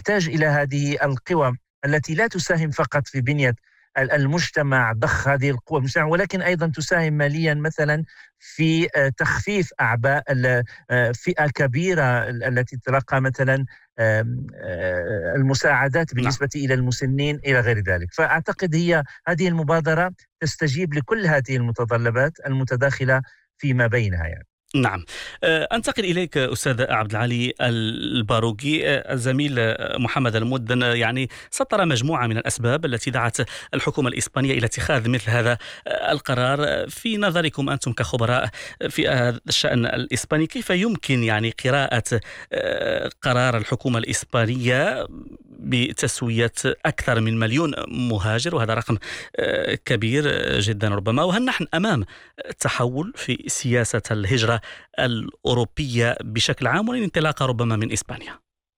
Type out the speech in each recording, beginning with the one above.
تحتاج إلى هذه القوى التي لا تساهم فقط في بنية المجتمع، ضخ هذه القوى المجتمع، ولكن أيضا تساهم ماليا مثلا في تخفيف أعباء فئة كبيرة التي تلقى مثلا المساعدات نعم. بالنسبة إلى المسنين إلى غير ذلك. فأعتقد هذه المبادرة تستجيب لكل هذه المتطلبات المتداخلة فيما بينها يعني. نعم. أنتقل إليك أستاذ عبد العالي الباروكي. الزميل محمد المدن يعني سطر مجموعة من الأسباب التي دعت الحكومة الإسبانية إلى اتخاذ مثل هذا القرار. في نظركم أنتم كخبراء في هذا الشأن الإسباني، كيف يمكن يعني قراءة قرار الحكومة الإسبانية بتسوية أكثر من 1,000,000 مهاجر، وهذا رقم كبير جدا ربما، وهل نحن أمام تحول في سياسة الهجرة الأوروبية بشكل عام والانطلاقة ربما من إسبانيا؟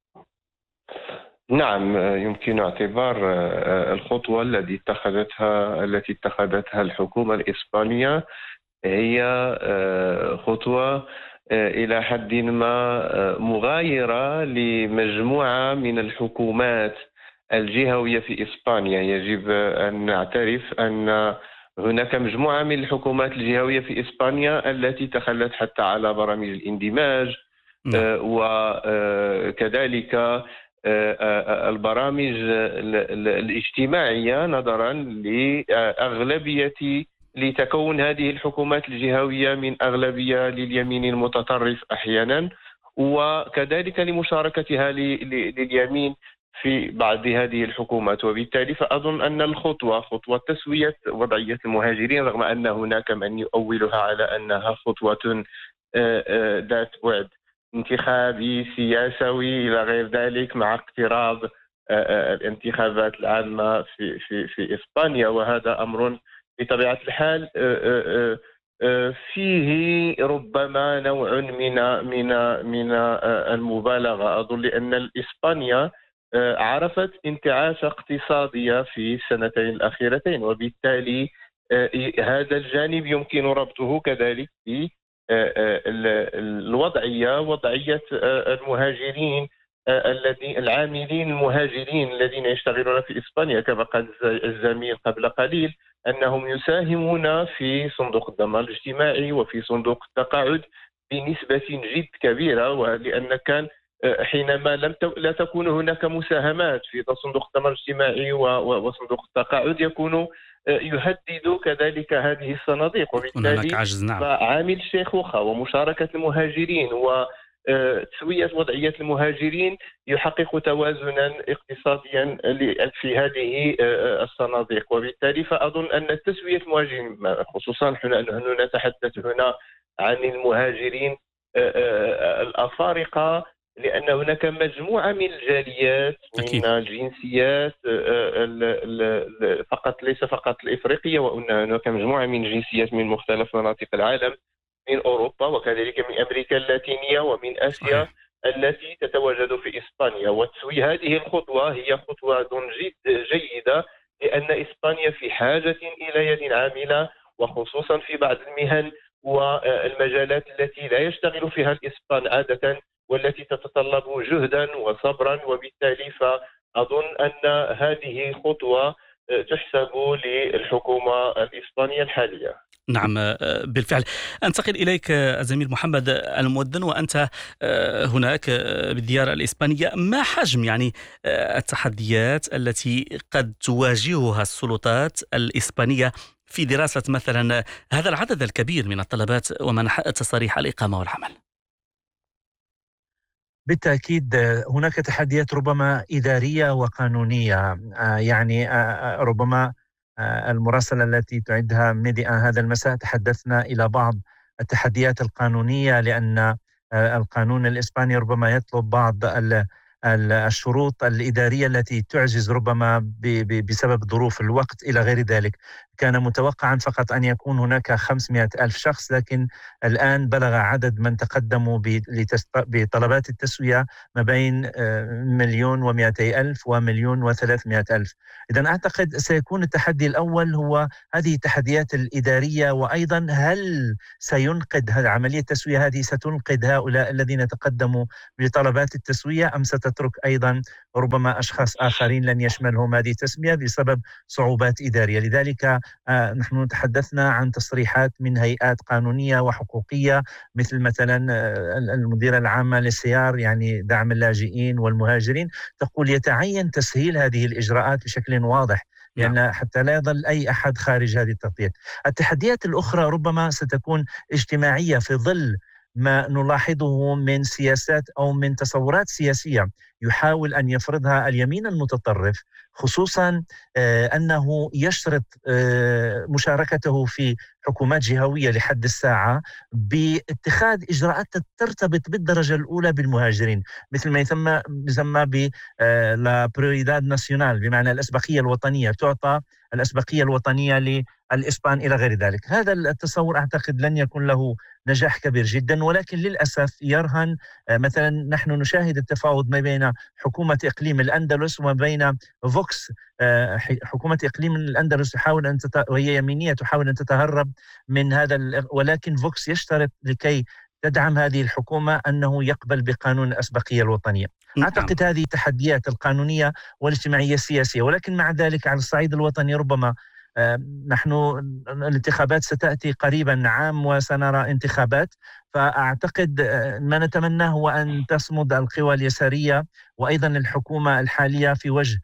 نعم، يمكن اعتبار الخطوة التي اتخذتها الحكومة الإسبانية هي خطوة إلى حد ما مغايرة لمجموعة من الحكومات الجهوية في إسبانيا. يجب أن نعترف أن هناك مجموعة من الحكومات الجهوية في إسبانيا التي تخلت حتى على برامج الاندماج، وكذلك البرامج الاجتماعية نظرا لتكون هذه الحكومات الجهوية من أغلبية لليمين المتطرف أحيانا، وكذلك لمشاركتها لليمين في بعض هذه الحكومات. وبالتالي فأظن أن خطوة تسوية وضعية المهاجرين، رغم أن هناك من يؤولها على أنها خطوة ذات بعد انتخابي سياسي إلى غير ذلك، مع اقتراب الانتخابات العامة في إسبانيا، وهذا أمر بطبيعة الحال فيه ربما نوع من المبالغة. أظن لأن إسبانيا عرفت انتعاش اقتصادية في السنتين الأخيرتين، وبالتالي هذا الجانب يمكن ربطه كذلك وضعية المهاجرين العاملين المهاجرين الذين يشتغلون في إسبانيا. كما قال الزميل قبل قليل أنهم يساهمون في صندوق الضمان الاجتماعي وفي صندوق التقاعد بنسبة جد كبيرة، ولأن كان حينما لا تكون هناك مساهمات في صندوق الضمان الاجتماعي وصندوق التقاعد يكون يهدد كذلك هذه الصناديق، وبالتالي فعامل الشيخوخة ومشاركة المهاجرين وتسوية وضعية المهاجرين يحقق توازنا اقتصاديا في هذه الصناديق. وبالتالي فأظن أن تسوية المهاجرين، خصوصا نحن نتحدث هنا عن المهاجرين الأفارقة، لأن هناك مجموعة من الجاليات من الجنسيات ليس فقط الإفريقية، وأن هناك مجموعة من الجنسيات من مختلف مناطق العالم، من أوروبا وكذلك من أمريكا اللاتينية ومن آسيا التي تتواجد في إسبانيا. وتسوي هذه الخطوة هي خطوة جد جيدة، لأن إسبانيا في حاجة إلى يد عاملة، وخصوصا في بعض المهن والمجالات التي لا يشتغل فيها الإسبان عادة، والتي تتطلب جهدا وصبرا. وبالتالي فأظن أن هذه خطوة تحسب للحكومة الإسبانية الحالية. نعم بالفعل. أنتقل إليك الزميل محمد المدن، وأنت هناك بالديار الإسبانية. ما حجم يعني التحديات التي قد تواجهها السلطات الإسبانية في دراسة مثلا هذا العدد الكبير من الطلبات ومنح تصاريح الإقامة والعمل؟ بالتأكيد هناك تحديات ربما إدارية وقانونية. يعني ربما المراسلة التي تعدها ميديا هذا المساء تحدثنا إلى بعض التحديات القانونية، لأن القانون الإسباني ربما يطلب بعض الشروط الإدارية التي تعجز ربما بسبب ظروف الوقت إلى غير ذلك. كان متوقعا فقط أن يكون هناك 500 ألف شخص، لكن الآن بلغ عدد من تقدموا بطلبات التسوية ما بين 1,200,000 و1,300,000. إذن أعتقد سيكون التحدي الأول هو هذه التحديات الإدارية، وأيضا هل سينقذ عملية التسوية هذه، ستنقذ هؤلاء الذين تقدموا بطلبات التسوية، أم ستترك أيضا ربما أشخاص آخرين لن يشملهم هذه التسمية بسبب صعوبات إدارية. لذلك نحن تحدثنا عن تصريحات من هيئات قانونية وحقوقية، مثلا المديرة العامة للسيار، يعني دعم اللاجئين والمهاجرين، تقول يتعين تسهيل هذه الإجراءات بشكل واضح، لأن حتى لا يظل أي أحد خارج هذه التغطية. التحديات الأخرى ربما ستكون اجتماعية في ظل ما نلاحظه من سياسات أو من تصورات سياسية يحاول أن يفرضها اليمين المتطرف، خصوصا أنه يشرط مشاركته في حكومات جهوية لحد الساعة باتخاذ إجراءات ترتبط بالدرجة الأولى بالمهاجرين، مثل ما يسمى ب لا بريوريداد ناسيونال، بمعنى الأسبقية الوطنية، تعطى الأسبقية الوطنية للإسبان إلى غير ذلك. هذا التصور أعتقد لن يكون له نجاح كبير جدا، ولكن للأسف يرهن مثلا نحن نشاهد التفاوض ما بين حكومة إقليم الأندلس وما بين فوكس. حكومة إقليم الأندلس تحاول وهي يمينية تحاول أن تتهرب من هذا، ولكن فوكس يشترط لكي تدعم هذه الحكومة أنه يقبل بقانون الأسبقية الوطنية. أعتقد هذه تحديات القانونية والاجتماعية السياسية، ولكن مع ذلك على الصعيد الوطني ربما نحن الانتخابات ستأتي قريبا، عام وسنرى انتخابات، فأعتقد ما نتمناه هو أن تصمد القوى اليسارية وأيضا الحكومة الحالية في وجه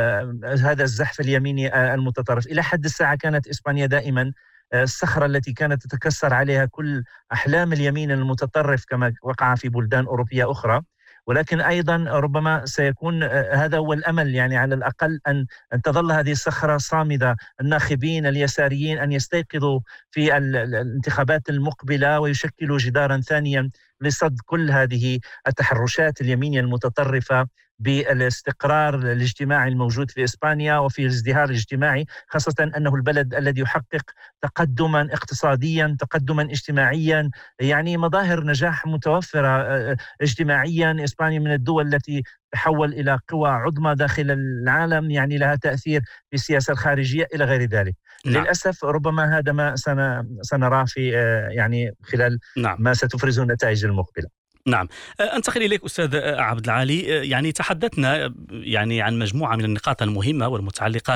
هذا الزحف اليميني المتطرف. إلى حد الساعة كانت إسبانيا دائما الصخرة التي كانت تتكسر عليها كل أحلام اليمين المتطرف كما وقع في بلدان أوروبية أخرى، ولكن أيضا ربما سيكون هذا هو الأمل، يعني على الأقل أن تظل هذه الصخرة صامدة، الناخبين اليساريين أن يستيقظوا في الانتخابات المقبلة ويشكلوا جدارا ثانيا لصد كل هذه التحرشات اليمينية المتطرفة بالاستقرار الاجتماعي الموجود في إسبانيا وفي الازدهار الاجتماعي، خاصة أنه البلد الذي يحقق تقدما اقتصاديا، تقدما اجتماعيا، يعني مظاهر نجاح متوفرة اجتماعيا. إسبانيا من الدول التي تحول إلى قوى عظمى داخل العالم، يعني لها تأثير في السياسة الخارجية إلى غير ذلك. للأسف ربما هذا ما سنراه في يعني خلال ما ستفرزه النتائج المقبلة. نعم، أنتقل إليك أستاذ عبد العالي. يعني تحدثنا يعني عن مجموعة من النقاط المهمة والمتعلقة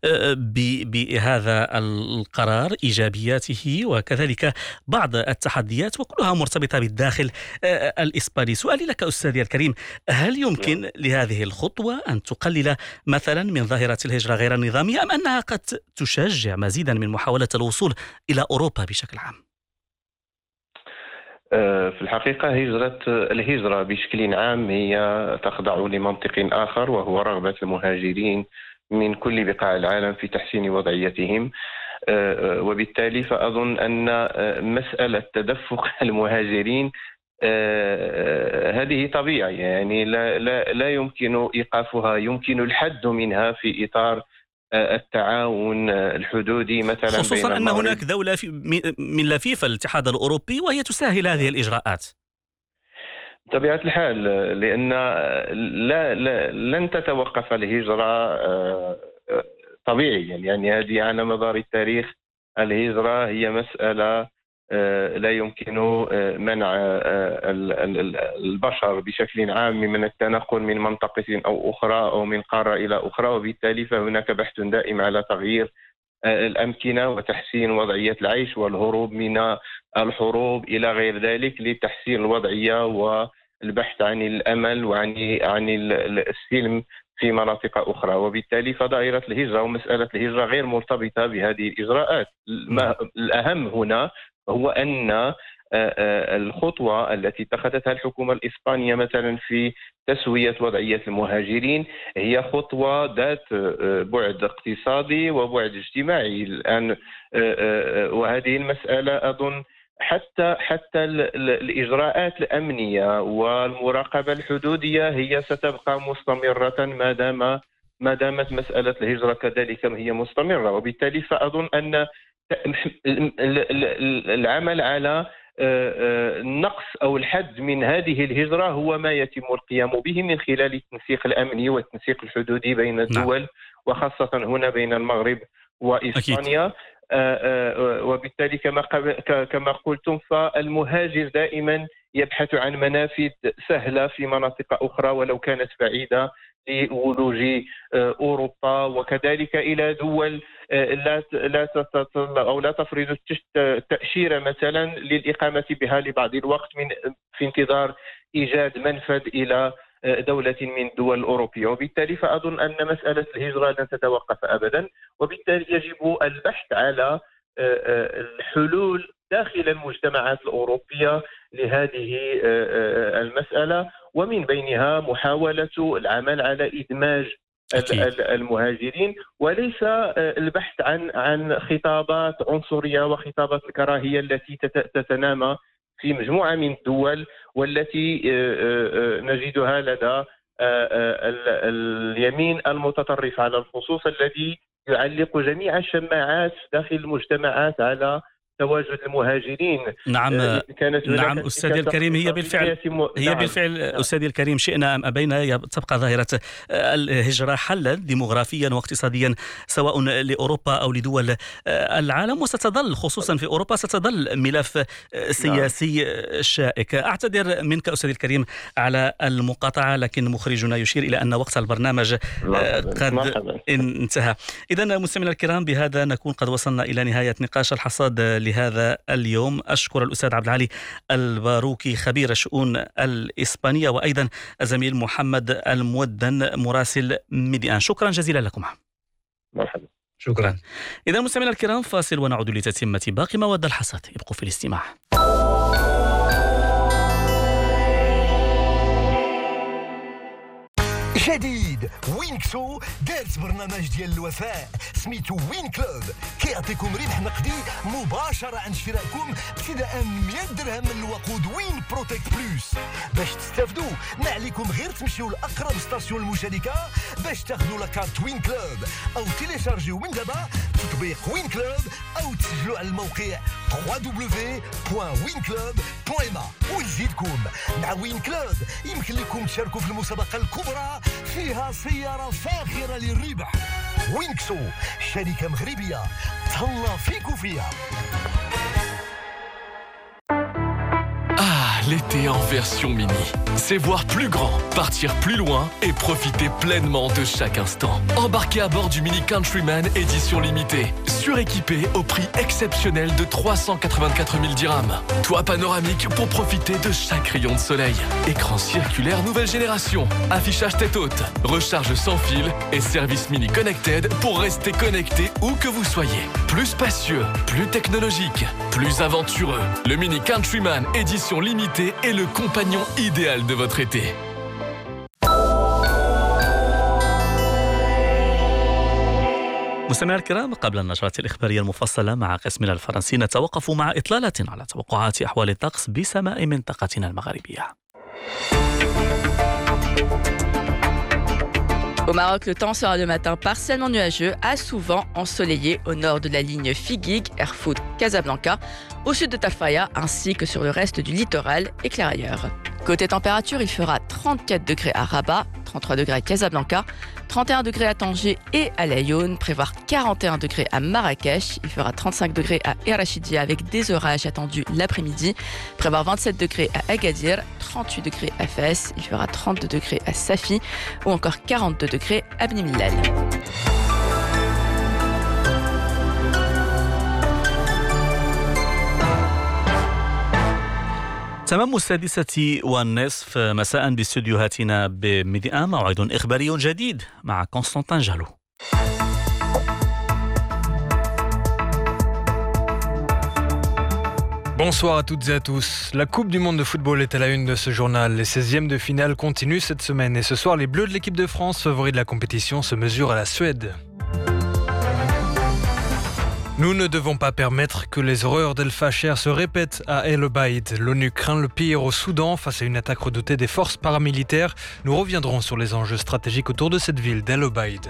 بهذا القرار، إيجابياته وكذلك بعض التحديات، وكلها مرتبطة بالداخل الإسباني. سؤالي لك أستاذي الكريم، هل يمكن لهذه الخطوة أن تقلل مثلا من ظاهرة الهجرة غير النظامية، أم أنها قد تشجع مزيدا من محاولة الوصول إلى أوروبا بشكل عام؟ في الحقيقة الهجرة بشكل عام هي تخضع لمنطق آخر، وهو رغبة المهاجرين من كل بقاع العالم في تحسين وضعيتهم، وبالتالي فأظن أن مسألة تدفق المهاجرين هذه طبيعة، يعني لا يمكن إيقافها، يمكن الحد منها في إطار التعاون الحدودي مثلا، خصوصا أن هناك دولة من لفيف الاتحاد الأوروبي وهي تسهل هذه الإجراءات بطبيعة الحال، لأن لن تتوقف الهجرة طبيعيا. يعني هذه على مدار التاريخ الهجرة هي مسألة لا يمكن منع البشر بشكل عام من التنقل من منطقة أو أخرى أو من قارة إلى أخرى، وبالتالي فهناك بحث دائم على تغيير الأمكنة وتحسين وضعية العيش والهروب من الحروب إلى غير ذلك لتحسين الوضعية والبحث عن الأمل وعن السلم في مناطق أخرى. وبالتالي فدائرة الهجرة ومسألة الهجرة غير مرتبطة بهذه الإجراءات. الأهم هنا هو أن الخطوة التي اتخذتها الحكومة الإسبانية مثلا في تسوية وضعية المهاجرين هي خطوة ذات بعد اقتصادي وبعد اجتماعي الآن، وهذه المسألة أظن حتى الإجراءات الأمنية والمراقبة الحدودية هي ستبقى مستمرة ما دامت مسألة الهجرة كذلك هي مستمرة. وبالتالي فأظن أن العمل على النقص أو الحد من هذه الهجرة هو ما يتم القيام به من خلال التنسيق الأمني والتنسيق الحدودي بين الدول، وخاصة هنا بين المغرب وإسبانيا. وبالتالي كما قلتم، فالمهاجر دائما يبحث عن منافذ سهلة في مناطق أخرى ولو كانت بعيدة لولوج أوروبا، وكذلك إلى دول لا تفرض التأشيرة مثلا للإقامة بها لبعض الوقت في انتظار إيجاد منفذ إلى دولة من الدول الأوروبية. وبالتالي فأظن أن مسألة الهجرة لن تتوقف أبدا، وبالتالي يجب البحث على الحلول داخل المجتمعات الأوروبية لهذه المسألة، ومن بينها محاولة العمل على إدماج المهاجرين، وليس البحث عن خطابات عنصرية وخطابات الكراهية التي تتنامى في مجموعة من الدول والتي نجدها لدى اليمين المتطرف على الخصوص، الذي يعلق جميع الشماعات داخل المجتمعات على تواجد المهاجرين. نعم أستاذي الكريم، هي بالفعل أستاذي الكريم، شئنا أم أبينا تبقى ظاهرة الهجرة حلا ديموغرافيا واقتصاديا سواء لأوروبا أو لدول العالم، وستظل خصوصا في أوروبا ستظل ملف سياسي شائك. أعتذر منك أستاذي الكريم على المقاطعة، لكن مخرجنا يشير إلى أن وقت البرنامج قد انتهى. إذن مستمعينا الكرام، بهذا نكون قد وصلنا إلى نهاية نقاش الحصاد لهذا اليوم. أشكر الأستاذ عبد العالي الباروكي خبير الشؤون الإسبانية، وأيضا الزميل محمد المودن مراسل ميدي آن. شكرا جزيلا لكم. مرحبا. شكرا. إذا مستمعينا الكرام، فاصل ونعود لتتمة باقي مواد الحصاد. ابقوا في الاستماع. جديد وينكسو دارت برنامج ديال الوفاء سميتو وين كلوب، كيعطيكم ربح نقدي مباشرة عند شرائكم ابتداء 100 درهم من الوقود وين بروتكت بلوس. باش تستافدوا ما عليكم غير تمشيو لأقرب ستاسيون المشاركة باش تاخذوا لاكارت وين كلوب، أو تيليشارجيو من دابا تطبيق وين كلوب، أو تسجلوا على الموقع www.winclub.ma. ونزيدكم مع وين كلوب يمكن لكم تشاركوا في المسابقة الكبرى فيها سيارة فاخرة للربح. وينكسو شركة مغربية تهلا فيك وفيها. L'été en version mini, c'est voir plus grand, partir plus loin et profiter pleinement de chaque instant. Embarquez à bord du Mini Countryman édition limitée, suréquipé au prix exceptionnel de 384 000 dirhams. Toit panoramique pour profiter de chaque rayon de soleil. Écran circulaire nouvelle génération, affichage tête haute, recharge sans fil et service Mini Connected pour rester connecté où que vous soyez. Plus spacieux, plus technologique, plus aventureux. Le Mini Countryman édition limitée est le compagnon idéal de votre été. مستمعينا الكرام، قبل النشرات الإخبارية المفصلة مع قسمنا الفرنسي، نتوقف مع إطلالة على توقعات أحوال الطقس بسماء منطقتنا المغربية. Au Maroc, le temps sera le matin partiellement nuageux à souvent ensoleillé au nord de la ligne Figuig, Erfoud, Casablanca, au sud de Tafaya ainsi que sur le reste du littoral et clair ailleurs. Côté température, il fera 34 degrés à Rabat, 33 degrés à Casablanca, 31 degrés à Tanger et à Laayoune, prévoir 41 degrés à Marrakech, il fera 35 degrés à Erachidia avec des orages attendus l'après-midi, prévoir 27 degrés à Agadir, 38 degrés à Fès, il fera 32 degrés à Safi ou encore 42 degrés à Bni Mellal. تمام 6:30 مساء باستديوهاتنا بميدي آن، موعد إخباري جديد مع كونستانتين جالو. Bonsoir à toutes et à tous. La Coupe du monde de football est à la une de ce journal. Les 16e de finale continuent cette semaine et ce soir, les Bleus de l'équipe de France, favoris de la compétition, se mesurent à la Suède. Nous ne devons pas permettre que les horreurs d'El Fasher se répètent à El Obeid. L'ONU craint le pire au Soudan face à une attaque redoutée des forces paramilitaires. Nous reviendrons sur les enjeux stratégiques autour de cette ville d'El Obeid.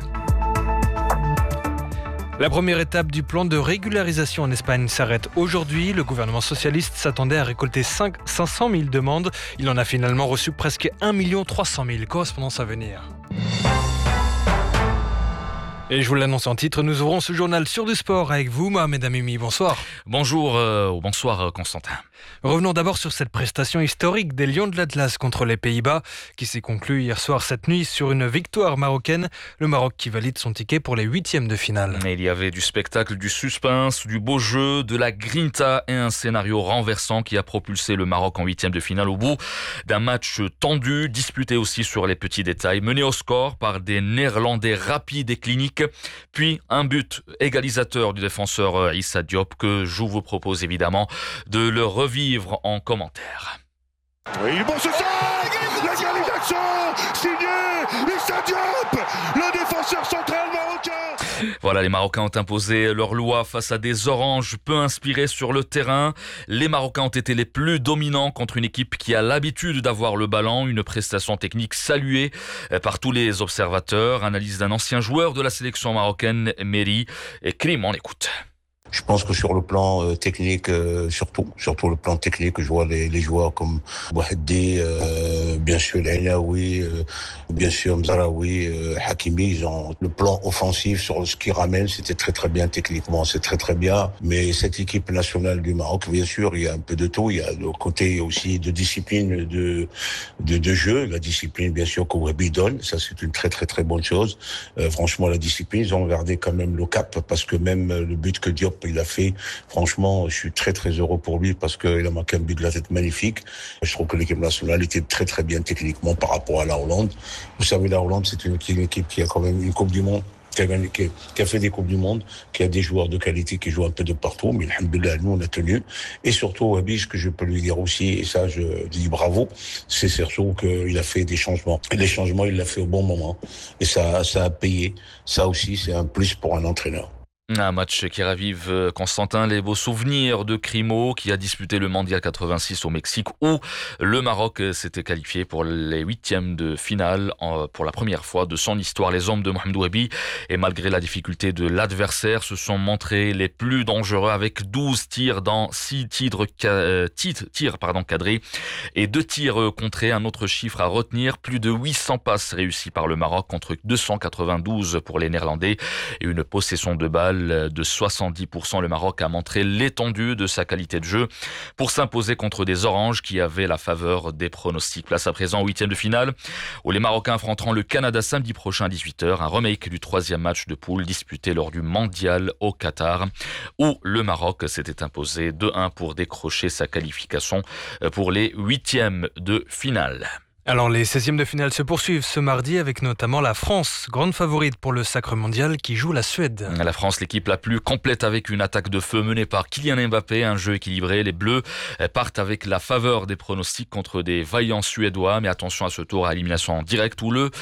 La première étape du plan de régularisation en Espagne s'arrête aujourd'hui. Le gouvernement socialiste s'attendait à récolter 500 000 demandes. Il en a finalement reçu presque 1 300 000. Correspondance à venir. Et je vous l'annonce en titre, nous ouvrons ce journal sur du sport avec vous, Mohamed Amimi. Bonsoir. Bonsoir Constantin. Revenons d'abord sur cette prestation historique des Lions de l'Atlas contre les Pays-Bas qui s'est conclue hier soir cette nuit sur une victoire marocaine. Le Maroc qui valide son ticket pour les 8e de finale. Il y avait du spectacle, du suspense, du beau jeu, de la grinta et un scénario renversant qui a propulsé le Maroc en 8e de finale au bout d'un match tendu, disputé aussi sur les petits détails, mené au score par des Néerlandais rapides et cliniques, puis un but égalisateur du défenseur Issa Diop que je vous propose évidemment de le revivre en commentaire. Oui, bon ce soir, l'égalisation signée Issa Diop, le défenseur central marocain. Voilà, les Marocains ont imposé leur loi face à des oranges peu inspirés sur le terrain. Les Marocains ont été les plus dominants contre une équipe qui a l'habitude d'avoir le ballon. Une prestation technique saluée par tous les observateurs. Analyse d'un ancien joueur de la sélection marocaine, Meri et Krim, on écoute. Je pense que sur le plan technique, surtout le plan technique, je vois les joueurs comme Bouhaddi, bien sûr L'Ainaoui, bien sûr Mzaraoui, Hakimi, ils ont le plan offensif sur ce qu'ils ramènent, c'était très très bien techniquement, c'est très très bien. Mais cette équipe nationale du Maroc, bien sûr, il y a un peu de tout, il y a le côté aussi de discipline, de jeu, la discipline bien sûr que Wahbi donne, ça c'est une très très très bonne chose. Franchement la discipline, ils ont gardé quand même le cap parce que même le but que Diop il a fait, franchement, je suis très très heureux pour lui parce qu'il a marqué un but de la tête magnifique. Je trouve que l'équipe nationale était très très bien techniquement par rapport à la Hollande. Vous savez, la Hollande, c'est une équipe qui a quand même une Coupe du Monde, qui a fait des Coupes du Monde, qui a des joueurs de qualité qui jouent un peu de partout, mais alhamdoulilah, nous on a tenu. Et surtout, Wabi, ce que je peux lui dire aussi, et ça je dis bravo, c'est surtout qu'il a fait des changements. Et les changements, il l'a fait au bon moment. Et ça a payé. Ça aussi, c'est un plus pour un entraîneur. Un match qui ravive, Constantin, les beaux souvenirs de Crimo qui a disputé le Mondial 86 au Mexique où le Maroc s'était qualifié pour les 8e de finale pour la première fois de son histoire. Les hommes de Mohamed Wahbi, et malgré la difficulté de l'adversaire, se sont montrés les plus dangereux avec 12 tirs dans 6 tirs cadrés et 2 tirs contrés. Un autre chiffre à retenir, plus de 800 passes réussies par le Maroc contre 292 pour les Néerlandais et une possession de balle de 70%. Le Maroc a montré l'étendue de sa qualité de jeu pour s'imposer contre des oranges qui avaient la faveur des pronostics. Place à présent au 8e de finale où les Marocains affronteront le Canada samedi prochain à 18h. Un remake du 3e match de poule disputé lors du Mondial au Qatar où le Maroc s'était imposé 2-1 pour décrocher sa qualification pour les 8e de finale. Alors les 16e de finale se poursuivent ce mardi avec notamment la France, grande favorite pour le sacre mondial qui joue la Suède. La France, l'équipe la plus complète avec une attaque de feu menée par Kylian Mbappé, un jeu équilibré. Les Bleus partent avec la faveur des pronostics contre des vaillants Suédois, mais attention à ce tour à élimination en direct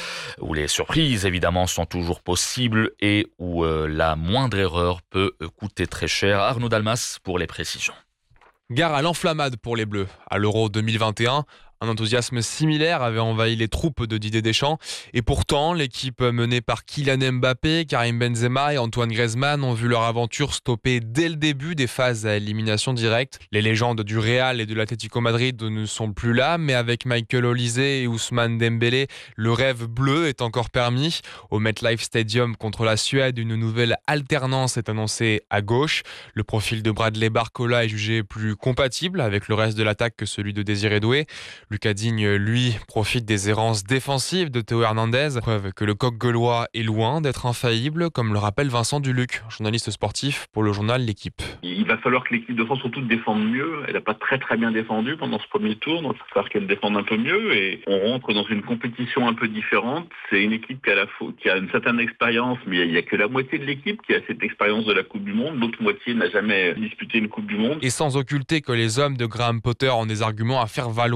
où les surprises évidemment sont toujours possibles et où la moindre erreur peut coûter très cher. Arnaud Dalmas pour les précisions. Gare à l'enflammade pour les Bleus. À l'Euro 2021, un enthousiasme similaire avait envahi les troupes de Didier Deschamps. Et pourtant, l'équipe menée par Kylian Mbappé, Karim Benzema et Antoine Griezmann ont vu leur aventure stopper dès le début des phases à élimination directe. Les légendes du Real et de l'Atlético Madrid ne sont plus là, mais avec Michael Olise et Ousmane Dembélé, le rêve bleu est encore permis. Au MetLife Stadium contre la Suède, une nouvelle alternance est annoncée à gauche. Le profil de Bradley Barcola est jugé plus compatible avec le reste de l'attaque que celui de Désiré Doué. Lucas Digne, lui, profite des errances défensives de Théo Hernandez, preuve que le coq gaulois est loin d'être infaillible, comme le rappelle Vincent Duluc, journaliste sportif pour le journal L'Équipe. Il va falloir que l'équipe de France surtout défende mieux. Elle n'a pas très bien défendu pendant ce premier tour, donc il va falloir qu'elle défende un peu mieux et on rentre dans une compétition un peu différente. C'est une équipe qui a une certaine expérience, mais il n'y a que la moitié de l'équipe qui a cette expérience de la Coupe du Monde. L'autre moitié n'a jamais disputé une Coupe du Monde. Et sans occulter que les hommes de Graham Potter ont des arguments à faire valoir,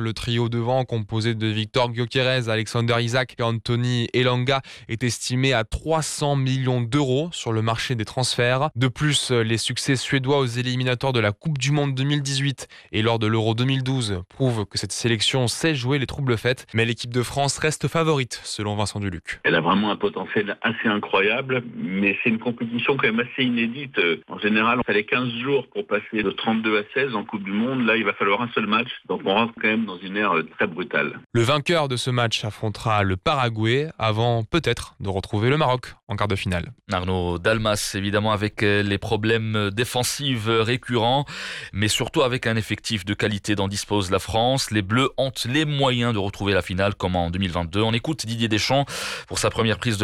le trio devant, composé de Victor Gyökeres, Alexander Isak et Anthony Elanga, est estimé à 300 millions d'euros sur le marché des transferts. De plus, les succès suédois aux éliminatoires de la Coupe du Monde 2018 et lors de l'Euro 2012 prouvent que cette sélection sait jouer les troubles faites, mais l'équipe de France reste favorite, selon Vincent Duluc. Elle a vraiment un potentiel assez incroyable, mais c'est une compétition quand même assez inédite. En général, on fallait 15 jours pour passer de 32 à 16 en Coupe du Monde. Là, il va falloir un seul match, donc on rentre quand même dans une ère très brutale. Le vainqueur de ce match affrontera le Paraguay avant peut-être de retrouver le Maroc en quart de finale. Arnaud Dalmas, évidemment, avec les problèmes défensifs récurrents, mais surtout avec un effectif de qualité dont dispose la France. Les Bleus ont les moyens de retrouver la finale comme en 2022. On écoute Didier Deschamps pour sa première prise de